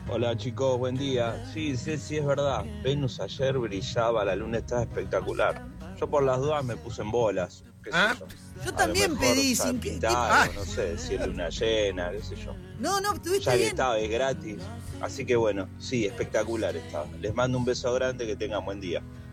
Hola chicos, buen día. Sí, es verdad. Venus ayer brillaba, la luna estaba espectacular. Yo por las dudas me puse en bolas, qué sé ¿Ah? yo. Yo A lo también mejor pedí pintar Ah, o no sé, si es luna llena, qué sé yo. No, estuviste Ya que bien. estaba, es gratis. Así que bueno, sí, espectacular estaba. Les mando un beso grande, que tengan buen día.